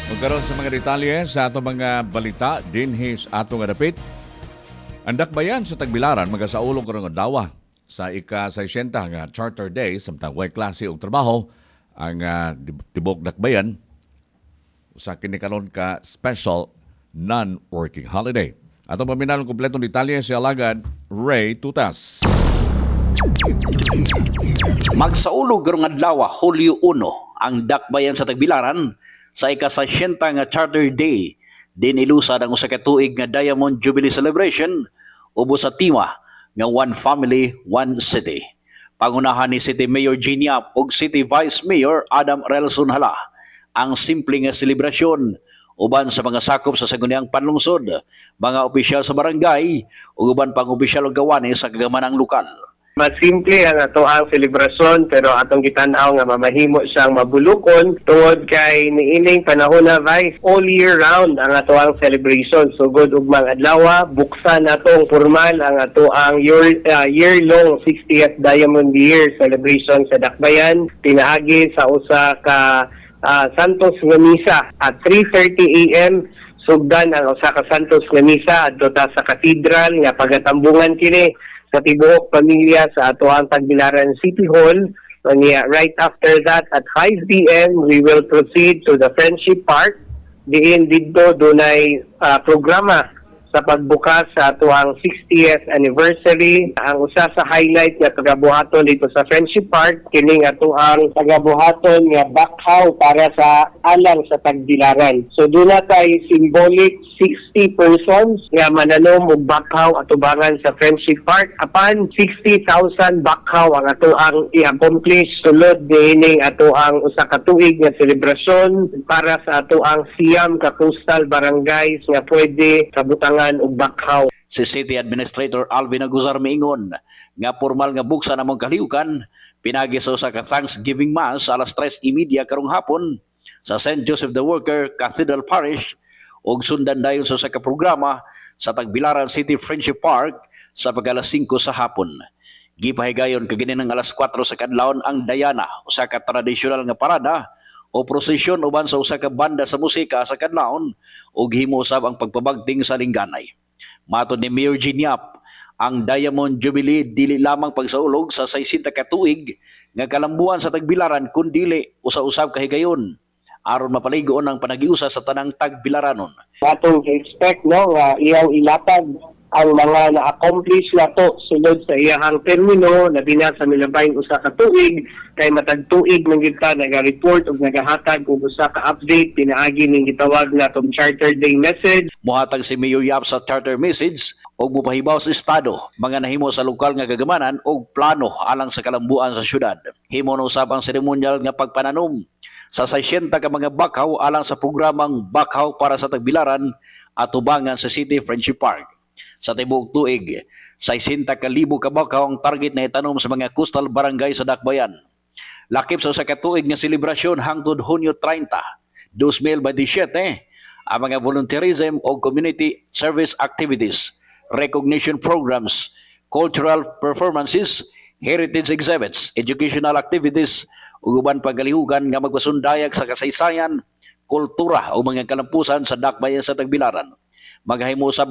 Magkaroon sa mga detalye sa atong mga balita dinhi sa atong dapit. Ang dakbayan sa Tagbilaran magasaulong karong adlaw sa ika-60 nga Charter Day samtang way klase og trabaho ang tibok dakbayan sa kini karon ka special non-working holiday. Atong paminalong kompletong detalye si Alagad Ray Tutas. Magsaulog karong adlaw Hulyo 1 ang dakbayan sa Tagbilaran sa ika-60 nga Charter Day. Din ilusad ang usa ka tuig nga Diamond Jubilee Celebration ubos sa tima nga One Family, One City. Pangunahan ni City Mayor Jean Yap ug City Vice Mayor Adam Relson Hala ang simple nga selebrasyon uban sa mga sakop sa sangguniang panlungsod, mga opisyal sa barangay ug uban pang opisyal ug gawani sa kagamanang lokal. Mas simple ang ato ang selebrasyon pero atong gitanaw nga mamahimo siyang mabulukon tungod kay niining panahon na Vice all year round ang ato ang celebration. So good ugmang adlaw buksan natong formal ang ato ang year-long 60th Diamond Year celebration sa Dakbayan pinaagi sa usa ka Santos nga misa at 3:30 AM. Sugdan ang usa ka Santos nga misa adto ta sa katedral nga pagatambungan kini sa tibuok pamilya sa ato ang Tagbilaran City Hall. Right after that, at 5 p.m., we will proceed to the Friendship Park. Diin dito dunay programa sa pagbukas sa ato ang 60th anniversary. Ang usa sa highlight nga tagabuhaton dito sa Friendship Park, kining ato ang tagabuhaton nga bakhaw para sa alang sa Tagbilaran. So doon na tayo symbolic 60 persons nga mananom og bakhaw atubangan sa Friendship Park. Apan 60,000 bakhaw ang ato ang i-accomplish sulod diining ato ang usa ka tuig nga selebrasyon para sa ato ang siyam ka coastal barangays nga pwede kabutangan og bakhaw. Si City Administrator Alvin Aguzar miingon nga formal nga buksan among kalihukan pinagi sa usa ka Thanksgiving Mass alas 3:30 karong hapon sa St. Joseph the Worker Cathedral Parish ug sundan dayon sa usa ka programa sa Tagbilaran City Friendship Park sa pag-alas 5 sa hapon. Gipahigayon kagini ng alas 4 sa kadlawon ang Dayana, usa ka tradisyonal nga parada o prosesyon uban sa usa ka banda sa musika sa kadlawon ug himo usab ang pagpabagting sa lingganay. Matod ni Mayor Jean Yap, ang Diamond Jubilee dili lamang pagsaulog sa 60 ka tuig nga kalambuan sa Tagbilaran kundi usa-usab kahigayon aron mapaligoon ang panagiusa sa tanang Tagbilaranon. Atong expect nga iyaw ilatag ang mga na-accomplish nato sulod sa iyahang termino labi na sa milabayng usa ka tuig kay matag tuig nang kita naga-report ug nagahatag og usa ka update pinaagi ning gitawag natong Charter Day message. Mohatag si Mayor Yap sa charter message ug mopahibaw sa estado mga nahimo sa lokal nga gagamanan og plano alang sa kalambuan sa syudad. Himo na usab ang seremonyal nga pagpananom sa 60 ka mga bakhaw alang sa programang Bakhaw para sa Tagbilaran at tubangan sa City Friendship Park. Sa tibuok tuig, 60,000 ka bakhaw ang target na itanom sa mga coastal barangay sa Dakbayan. Lakip sa usa ka tuig nga selebrasyon hangtod Hunyo 30, 2027, ang mga volunteerism o community service activities, recognition programs, cultural performances, heritage exhibits, educational activities, ug uban pagalihugan nga magpasundayag sa kasaysayan, kultura o mga kalampusan sa Dakbayan sa Tagbilaran. Maghahimo sa